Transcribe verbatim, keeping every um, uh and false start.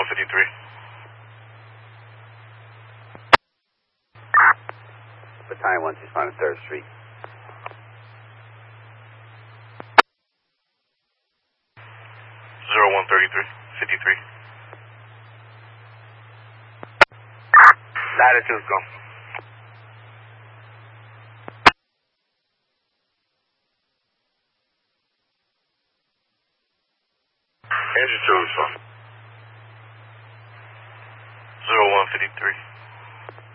fifty-three. Battalion one six five third Street. zero one thirty-three, fifty-three. Latitude, go. Engine two, so. zero one fifty-three.